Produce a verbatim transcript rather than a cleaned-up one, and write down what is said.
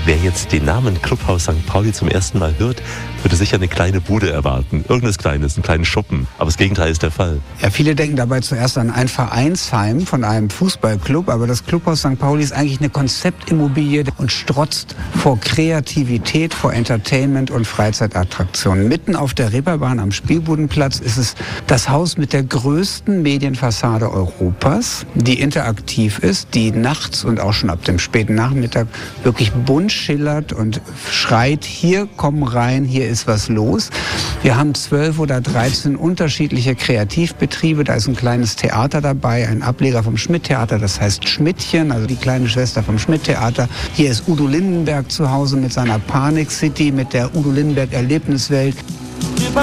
Wer jetzt den Namen Clubhaus Sankt Pauli zum ersten Mal hört, würde sicher eine kleine Bude erwarten. Irgendwas Kleines, einen kleinen Schuppen. Aber das Gegenteil ist der Fall. Ja, viele denken dabei zuerst an ein Vereinsheim von einem Fußballclub, aber das Clubhaus Sankt Pauli ist eigentlich eine Konzeptimmobilie und strotzt vor Kreativität, vor Entertainment und Freizeitattraktionen. Mitten auf der Reeperbahn am Spielbudenplatz ist es das Haus mit der größten Medienfassade Europas, die interaktiv ist, die nachts und auch schon ab dem späten Nachmittag wirklich bunt schillert und schreit, hier komm rein, hier ist was los. Wir haben zwölf oder dreizehn unterschiedliche Kreativbetriebe. Da ist ein kleines Theater dabei, ein Ableger vom Schmidt-Theater, das heißt Schmidtchen, also die kleine Schwester vom Schmidt-Theater. Hier ist Udo Lindenberg zu Hause mit seiner Panik City, mit der Udo Lindenberg Erlebniswelt.